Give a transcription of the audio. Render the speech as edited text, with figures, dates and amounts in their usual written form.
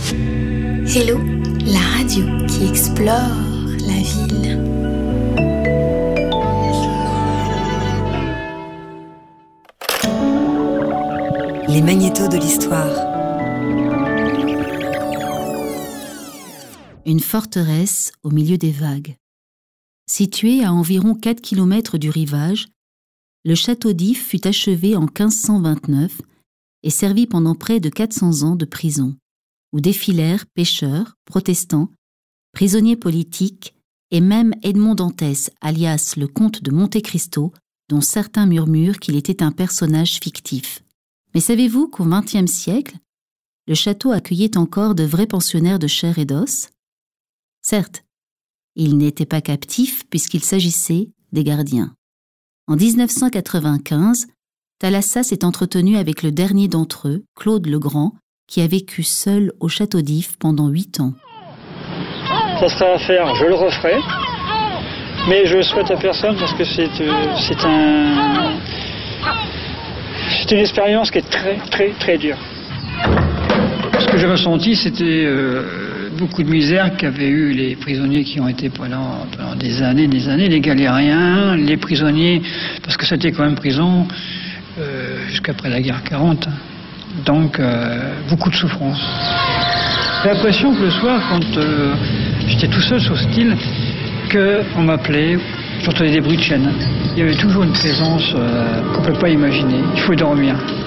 Hello, la radio qui explore la ville. Les magnétos de l'histoire. Une forteresse au milieu des vagues. Située à environ 4 km du rivage, le château d'If fut achevé en 1529 et servit pendant près de 400 ans de prison, où défilèrent pêcheurs, protestants, prisonniers politiques et même Edmond Dantès, alias le comte de Monte Cristo, dont certains murmurent qu'il était un personnage fictif. Mais savez-vous qu'au XXe siècle, le château accueillait encore de vrais pensionnaires de chair et d'os ? Certes, ils n'étaient pas captifs puisqu'il s'agissait des gardiens. En 1995, Thalassa s'est entretenu avec le dernier d'entre eux, Claude Legrand, qui a vécu seul au château d'If pendant 8 ans. Ça sera à faire, je le referai, mais je le souhaite à personne parce que c'est une expérience qui est très très très dure. Ce que j'ai ressenti, c'était beaucoup de misère qu'avaient eu les prisonniers qui ont été pendant des années, les galériens, les prisonniers, parce que c'était quand même prison jusqu'après la guerre 40. Donc, beaucoup de souffrance. J'ai l'impression que le soir, quand j'étais tout seul sur cette île, qu'on m'appelait, j'entendais des bruits de chaînes. Il y avait toujours une présence qu'on ne peut pas imaginer. Il faut dormir.